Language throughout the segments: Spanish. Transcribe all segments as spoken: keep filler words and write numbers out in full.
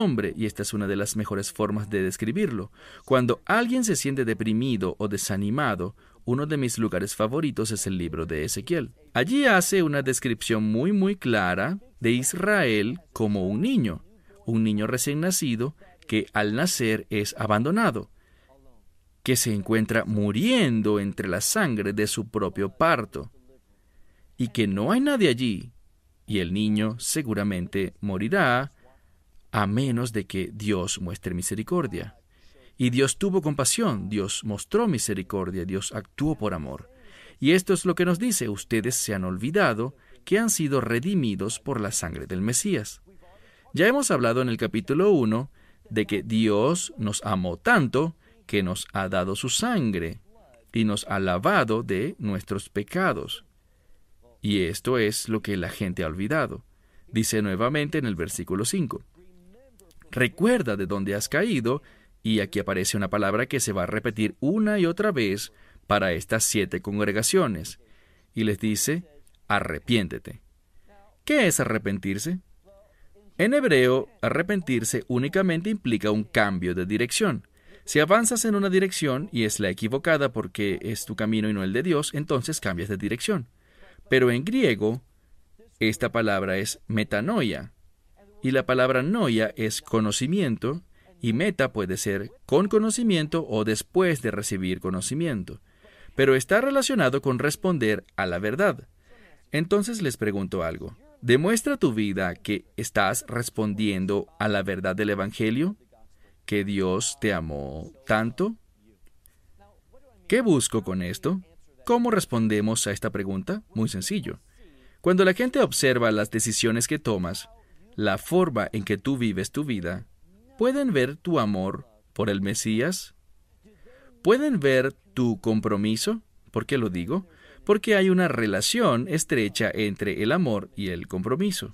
hombre, y esta es una de las mejores formas de describirlo. Cuando alguien se siente deprimido o desanimado, uno de mis lugares favoritos es el libro de Ezequiel. Allí hace una descripción muy muy clara de Israel como un niño, un niño recién nacido que al nacer es abandonado, que se encuentra muriendo entre la sangre de su propio parto, y que no hay nadie allí, y el niño seguramente morirá a menos de que Dios muestre misericordia. Y Dios tuvo compasión, Dios mostró misericordia, Dios actuó por amor. Y esto es lo que nos dice: ustedes se han olvidado que han sido redimidos por la sangre del Mesías. Ya hemos hablado en el capítulo uno de que Dios nos amó tanto que nos ha dado su sangre y nos ha lavado de nuestros pecados. Y esto es lo que la gente ha olvidado. Dice nuevamente en el versículo cinco: recuerda de dónde has caído. Y aquí aparece una palabra que se va a repetir una y otra vez para estas siete congregaciones. Y les dice: arrepiéntete. ¿Qué es arrepentirse? En hebreo, arrepentirse únicamente implica un cambio de dirección. Si avanzas en una dirección y es la equivocada porque es tu camino y no el de Dios, entonces cambias de dirección. Pero en griego, esta palabra es metanoia. Y la palabra noia es conocimiento, y meta puede ser con conocimiento o después de recibir conocimiento. Pero está relacionado con responder a la verdad. Entonces les pregunto algo. ¿Demuestra tu vida que estás respondiendo a la verdad del Evangelio? ¿Que Dios te amó tanto? ¿Qué busco con esto? ¿Cómo respondemos a esta pregunta? Muy sencillo. Cuando la gente observa las decisiones que tomas, la forma en que tú vives tu vida, ¿pueden ver tu amor por el Mesías? ¿Pueden ver tu compromiso? ¿Por qué lo digo? Porque hay una relación estrecha entre el amor y el compromiso.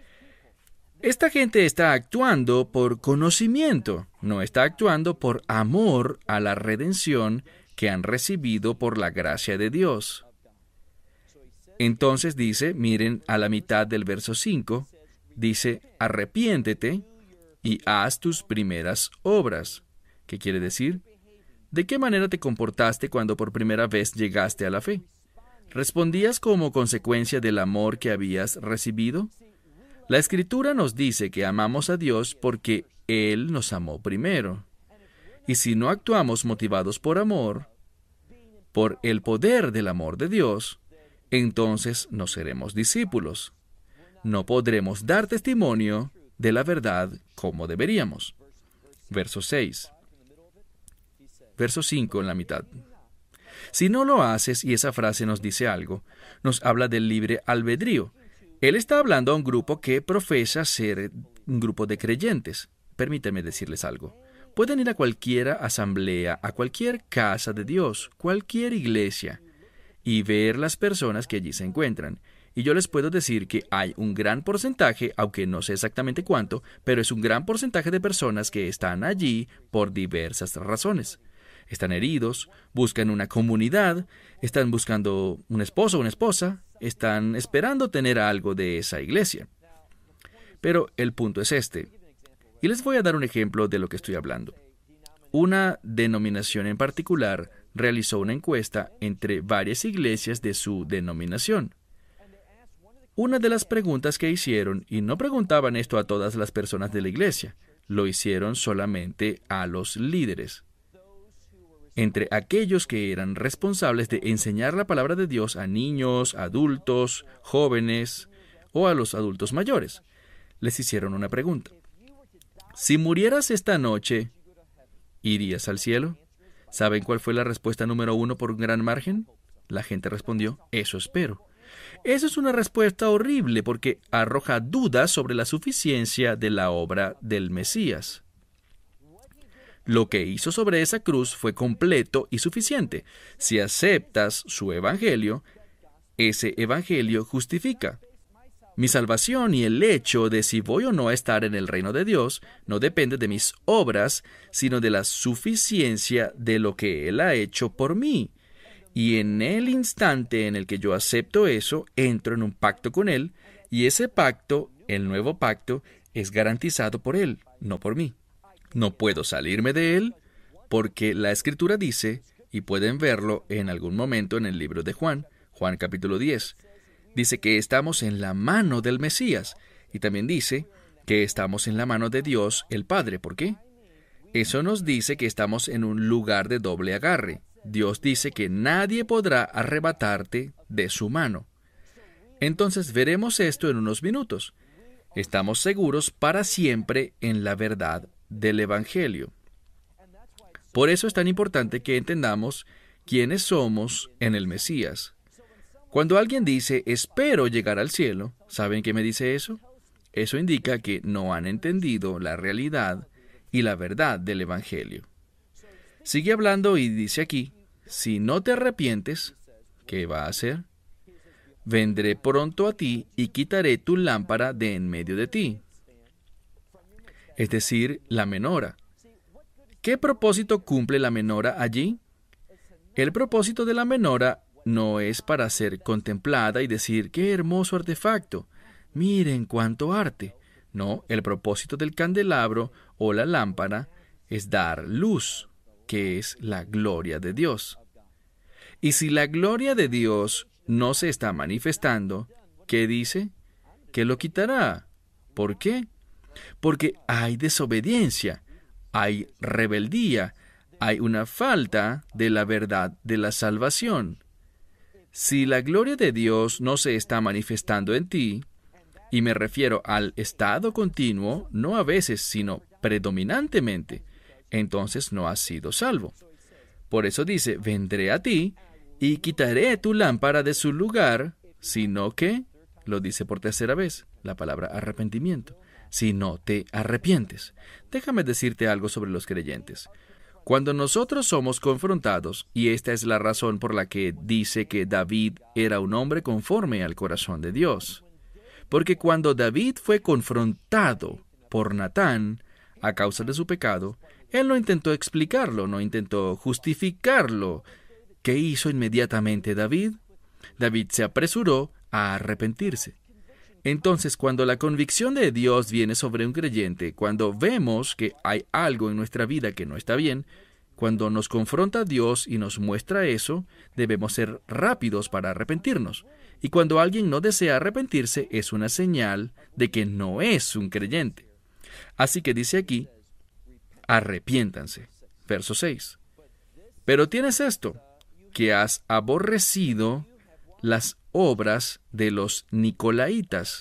Esta gente está actuando por conocimiento, no está actuando por amor a la redención que han recibido por la gracia de Dios. Entonces dice, miren a la mitad del verso cinco, dice: arrepiéntete y haz tus primeras obras. ¿Qué quiere decir? ¿De qué manera te comportaste cuando por primera vez llegaste a la fe? ¿Respondías como consecuencia del amor que habías recibido? La Escritura nos dice que amamos a Dios porque Él nos amó primero. Y si no actuamos motivados por amor, por el poder del amor de Dios, entonces no seremos discípulos. No podremos dar testimonio de la verdad como deberíamos. Verso seis. Verso cinco en la mitad. Si no lo haces, y esa frase nos dice algo, nos habla del libre albedrío. Él está hablando a un grupo que profesa ser un grupo de creyentes. Permítanme decirles algo. Pueden ir a cualquier asamblea, a cualquier casa de Dios, cualquier iglesia, y ver las personas que allí se encuentran. Y yo les puedo decir que hay un gran porcentaje, aunque no sé exactamente cuánto, pero es un gran porcentaje de personas que están allí por diversas razones. Están heridos, buscan una comunidad, están buscando un esposo o una esposa, están esperando tener algo de esa iglesia. Pero el punto es este. Y les voy a dar un ejemplo de lo que estoy hablando. Una denominación en particular realizó una encuesta entre varias iglesias de su denominación. Una de las preguntas que hicieron, y no preguntaban esto a todas las personas de la iglesia, lo hicieron solamente a los líderes. Entre aquellos que eran responsables de enseñar la palabra de Dios a niños, adultos, jóvenes o a los adultos mayores, les hicieron una pregunta. Si murieras esta noche, ¿irías al cielo? ¿Saben cuál fue la respuesta número uno por un gran margen? La gente respondió: eso espero. Eso es una respuesta horrible porque arroja dudas sobre la suficiencia de la obra del Mesías. Lo que hizo sobre esa cruz fue completo y suficiente. Si aceptas su evangelio, ese evangelio justifica. Mi salvación y el hecho de si voy o no a estar en el reino de Dios no depende de mis obras, sino de la suficiencia de lo que Él ha hecho por mí. Y en el instante en el que yo acepto eso, entro en un pacto con Él, y ese pacto, el nuevo pacto, es garantizado por Él. no por mí. No puedo salirme de Él porque la Escritura dice, y pueden verlo en algún momento en el libro de Juan, Juan capítulo diez, dice que estamos en la mano del Mesías, y también dice que estamos en la mano de Dios el Padre. ¿Por qué? Eso nos dice que estamos en un lugar de doble agarre. Dios dice que nadie podrá arrebatarte de su mano. Entonces veremos esto en unos minutos. Estamos seguros para siempre en la verdad del Evangelio. Por eso es tan importante que entendamos quiénes somos en el Mesías. Cuando alguien dice, espero llegar al cielo, ¿saben qué me dice eso? Eso indica que no han entendido la realidad y la verdad del Evangelio. Sigue hablando y dice aquí, si no te arrepientes, ¿qué va a hacer? Vendré pronto a ti y quitaré tu lámpara de en medio de ti. Es decir, la menora. ¿Qué propósito cumple la menora allí? El propósito de la menora no es para ser contemplada y decir, ¡qué hermoso artefacto! ¡Miren cuánto arte! No, el propósito del candelabro o la lámpara es dar luz, que es la gloria de Dios. Y si la gloria de Dios no se está manifestando, ¿qué dice? Que lo quitará. ¿Por qué? Porque hay desobediencia, hay rebeldía, hay una falta de la verdad de la salvación. Si la gloria de Dios no se está manifestando en ti, y me refiero al estado continuo, no a veces, sino predominantemente, entonces no has sido salvo. Por eso dice, vendré a ti y quitaré tu lámpara de su lugar, sino que, lo dice por tercera vez, la palabra arrepentimiento, si no te arrepientes. Déjame decirte algo sobre los creyentes. Cuando nosotros somos confrontados, y esta es la razón por la que dice que David era un hombre conforme al corazón de Dios, porque cuando David fue confrontado por Natán a causa de su pecado, él no intentó explicarlo, no intentó justificarlo. ¿Qué hizo inmediatamente David? David se apresuró a arrepentirse. Entonces, cuando la convicción de Dios viene sobre un creyente, cuando vemos que hay algo en nuestra vida que no está bien, cuando nos confronta Dios y nos muestra eso, debemos ser rápidos para arrepentirnos. Y cuando alguien no desea arrepentirse, es una señal de que no es un creyente. Así que dice aquí, arrepiéntanse. Verso seis. Pero tienes esto, que has aborrecido las obras de los Nicolaitas.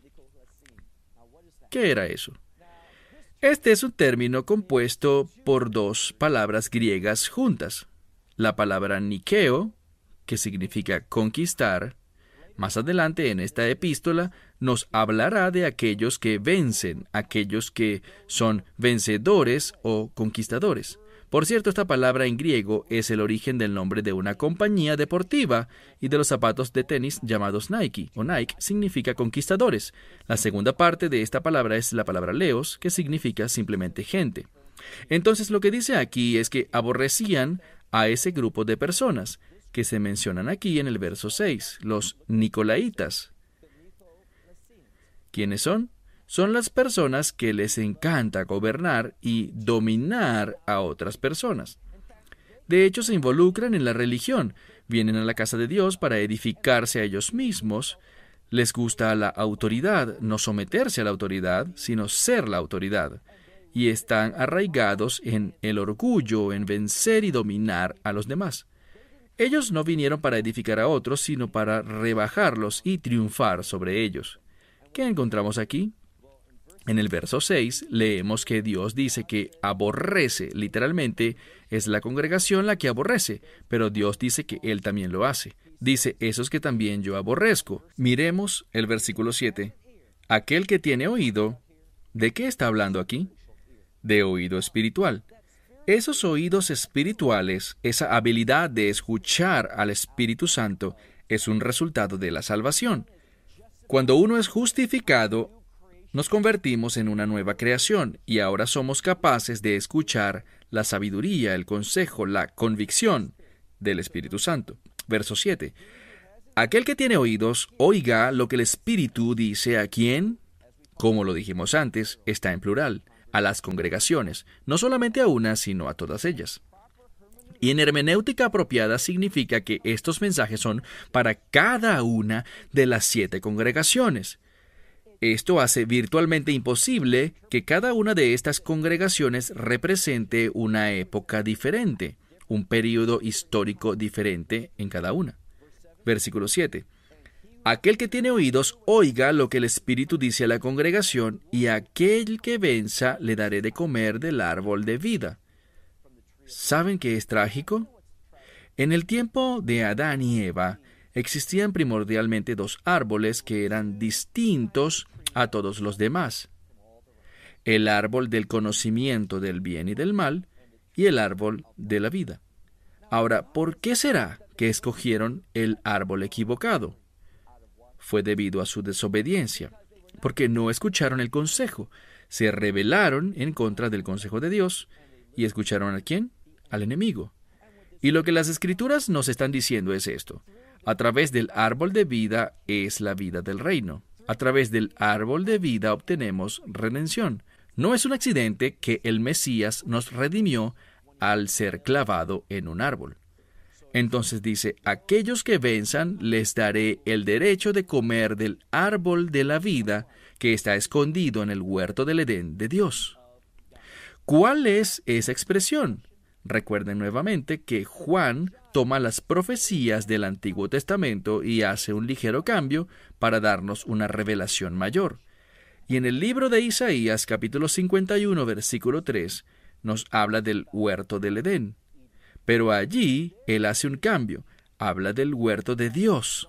¿Qué era eso? Este es un término compuesto por dos palabras griegas juntas. La palabra Nikeo, que significa conquistar. Más adelante en esta epístola nos hablará de aquellos que vencen, aquellos que son vencedores o conquistadores. Por cierto, esta palabra en griego es el origen del nombre de una compañía deportiva y de los zapatos de tenis llamados Nike, o Nike significa conquistadores. La segunda parte de esta palabra es la palabra leos, que significa simplemente gente. Entonces lo que dice aquí es que aborrecían a ese grupo de personas, que se mencionan aquí en el verso seis, los Nicolaitas. ¿Quiénes son? Son las personas que les encanta gobernar y dominar a otras personas. De hecho, se involucran en la religión, vienen a la casa de Dios para edificarse a ellos mismos, les gusta la autoridad, no someterse a la autoridad, sino ser la autoridad, y están arraigados en el orgullo, en vencer y dominar a los demás. Ellos no vinieron para edificar a otros, sino para rebajarlos y triunfar sobre ellos. ¿Qué encontramos aquí? En el verso seis leemos que Dios dice que aborrece, literalmente es la congregación la que aborrece, pero Dios dice que Él también lo hace. Dice, esos que también yo aborrezco. Miremos el versículo siete. Aquel que tiene oído, ¿de qué está hablando aquí? De oído espiritual. Esos oídos espirituales, esa habilidad de escuchar al Espíritu Santo, es un resultado de la salvación. Cuando uno es justificado, nos convertimos en una nueva creación y ahora somos capaces de escuchar la sabiduría, el consejo, la convicción del Espíritu Santo. Verso siete. Aquel que tiene oídos, oiga lo que el Espíritu dice a quién. Como lo dijimos antes, está en plural. a las congregaciones, no solamente a una, sino a todas ellas. Y en hermenéutica apropiada significa que estos mensajes son para cada una de las siete congregaciones. Esto hace virtualmente imposible que cada una de estas congregaciones represente una época diferente, un período histórico diferente en cada una. Versículo siete. Aquel que tiene oídos, oiga lo que el Espíritu dice a la congregación, y a aquel que venza le daré de comer del árbol de vida. ¿Saben qué es trágico? En el tiempo de Adán y Eva, existían primordialmente dos árboles que eran distintos a todos los demás. El árbol del conocimiento del bien y del mal y el árbol de la vida. Ahora, ¿por qué será que escogieron el árbol equivocado? Fue debido a su desobediencia, porque no escucharon el consejo, se rebelaron en contra del consejo de Dios y escucharon ¿a quién? Al enemigo. Y lo que las Escrituras nos están diciendo es esto: a través del árbol de vida es la vida del reino. A través del árbol de vida obtenemos redención. No es un accidente que el Mesías nos redimió al ser clavado en un árbol. Entonces dice, aquellos que venzan les daré el derecho de comer del árbol de la vida que está escondido en el huerto del Edén de Dios. ¿Cuál es esa expresión? Recuerden nuevamente que Juan toma las profecías del Antiguo Testamento y hace un ligero cambio para darnos una revelación mayor. Y en el libro de Isaías, capítulo cincuenta y uno, versículo tres, nos habla del huerto del Edén. Pero allí él hace un cambio, habla del huerto de Dios.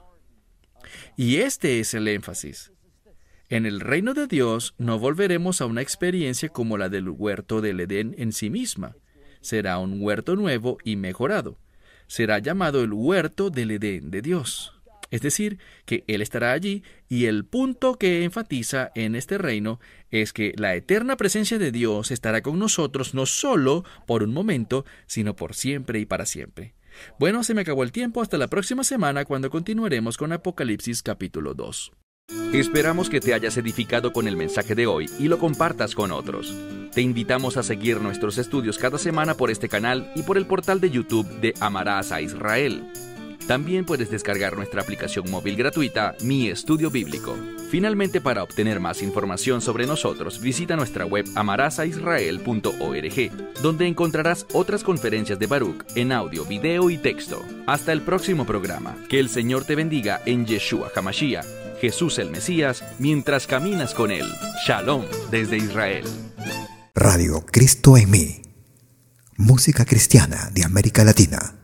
Y este es el énfasis. En el reino de Dios no volveremos a una experiencia como la del huerto del Edén en sí misma. Será un huerto nuevo y mejorado. Será llamado el huerto del Edén de Dios. Es decir, que Él estará allí, y el punto que enfatiza en este reino es que la eterna presencia de Dios estará con nosotros no solo por un momento, sino por siempre y para siempre. Bueno, se me acabó el tiempo. Hasta la próxima semana, cuando continuaremos con Apocalipsis capítulo dos. Esperamos que te hayas edificado con el mensaje de hoy y lo compartas con otros. Te invitamos a seguir nuestros estudios cada semana por este canal y por el portal de YouTube de Amarás a Israel. También puedes descargar nuestra aplicación móvil gratuita, Mi Estudio Bíblico. Finalmente, para obtener más información sobre nosotros, visita nuestra web amarás a israel punto org, donde encontrarás otras conferencias de Baruch en audio, video y texto. Hasta el próximo programa. Que el Señor te bendiga en Yeshua HaMashiach, Jesús el Mesías, mientras caminas con Él. Shalom desde Israel. Radio Cristo en mí. Música cristiana de América Latina.